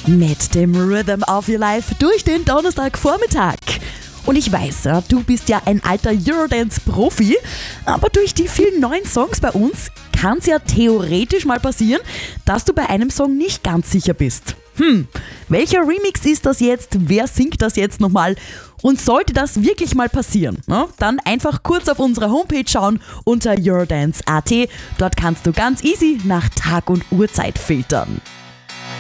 mit dem Rhythm of Your Life durch den Donnerstagvormittag. Und ich weiß, ja, du bist ja ein alter Eurodance-Profi, aber durch die vielen neuen Songs bei uns kann es ja theoretisch mal passieren, dass du bei einem Song nicht ganz sicher bist. Welcher Remix ist das jetzt? Wer singt das jetzt nochmal? Und sollte das wirklich mal passieren, ne, dann einfach kurz auf unserer Homepage schauen unter eurodance.at. Dort kannst du ganz easy nach Tag und Uhrzeit filtern.